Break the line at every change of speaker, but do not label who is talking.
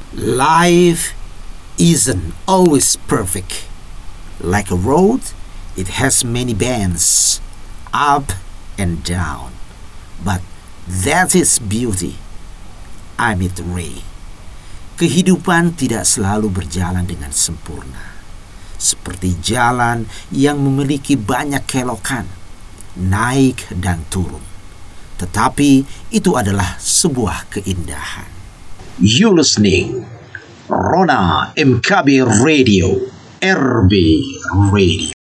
Life isn't always perfect. Like a road, it has many bends, up and down. But that is beauty. Amit Ray. Kehidupan tidak selalu berjalan dengan sempurna. Seperti jalan yang memiliki banyak kelokan, naik dan turun. Tetapi itu adalah sebuah keindahan. You listening Rona MKB Radio, RB Radio.